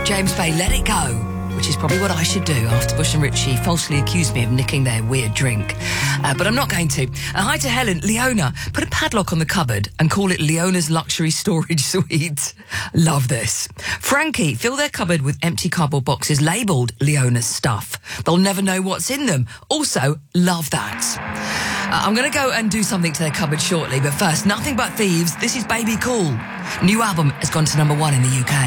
James Bay, Let It Go, which is probably what I should do after Bush and Ritchie falsely accused me of nicking their weird drink. But I'm not going to. Hi to Helen. Leona, put a padlock on the cupboard and call it Leona's Luxury Storage Suite. Love this. Frankie, fill their cupboard with empty cardboard boxes labelled Leona's stuff. They'll never know what's in them. Also, love that. I'm going to go and do something to their cupboard shortly, but first, Nothing But Thieves. This is Baby Cool. New album has gone to #1 in the UK.